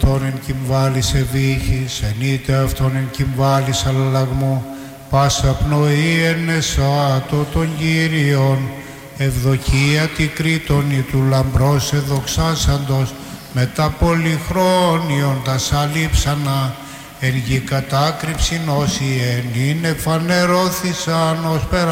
αυτόν εν κυμβάλης ευήχης, ενείται αυτόν εν κυμβάλης αλλαγμού, πάσα πνοή εν εσάτω των Κύριων, ευδοκία τη κρήτονη του λαμπρός εδοξάσαντος, μετά πολυχρόνιον τα σαλίψανα, εν γη κατάκρυψην όσοι εν είναι φανερώθησαν ως πέρα